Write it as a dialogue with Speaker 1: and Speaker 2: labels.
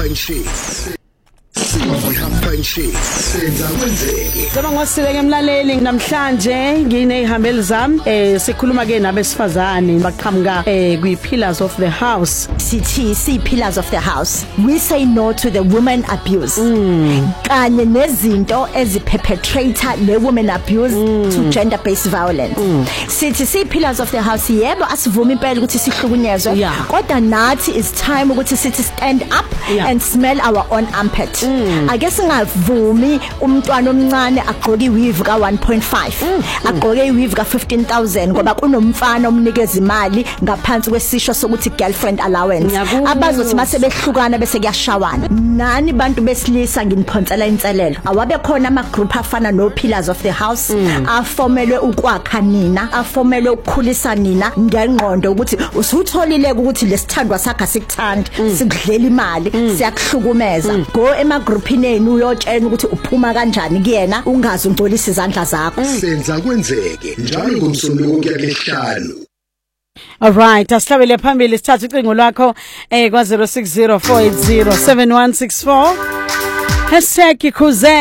Speaker 1: senza kwenzeke.
Speaker 2: Ngoba ngosibeke emlaleli namhlanje nginehambeli zami sikhuluma ke nabesifazane baqhamuka kwi pillars of the house.
Speaker 3: See pillars of the house. We say no to the woman abuse. Kanye nezinto eziperpetrator le woman abuse to gender based violence. See pillars of the house yebo asivuma impela ukuthi sihlukunyezwe kodwa nathi is time ukuthi sithi stand up and smell our own armpit. Ake singavumi umntwana omncane agqoke iweave ka 1.5 agqoke iweave ka 15,000 ngoba kunomfana omnikeza imali ngaphansi kwesisho sokuthi girlfriend allowance abazothi mase behlukana bese kuyashawana nani bantu besilisa nginiphonsela inselelo awabe khona ama group afana no pillars of the house afomelwe ukwakha nina afomelwe ukukhulisa nina ngengqondo ukuthi usutholile ukuthi lesithandwa sakhe sikuthanda sikudlela imali siyakuhlukumeza go ema groupini enu uyotshela ukuthi uphuma kanjani kuyena ungazi ungcolisa izandla zakho
Speaker 1: senza kwenzeke njalo ngomsombuluko kuyahlanu.
Speaker 2: Alright, asihlabele phambili sithatha icingo lakho kwa 0604807164 #ikhuze